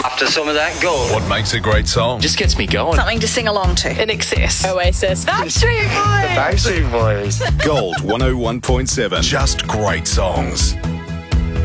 After some of that gold. What makes a great song? Just gets me going. Something to sing along to. In excess. Oasis. Backstreet Boys. Backstreet Boys. Gold 101.7. Just great songs.